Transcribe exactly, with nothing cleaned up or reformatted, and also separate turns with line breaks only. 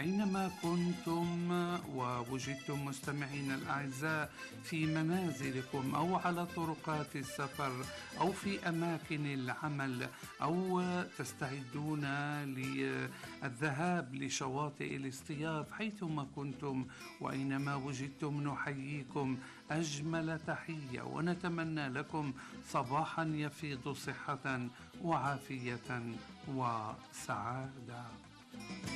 أينما كنتم ووجدتم مستمعين الأعزاء في منازلكم أو على طرقات السفر أو في أماكن العمل أو تستعدون للذهاب لشواطئ الاصطياد، حيثما كنتم وأينما وجدتم نحييكم أجمل تحية ونتمنى لكم صباحا يفيض صحة وعافية وسعادة.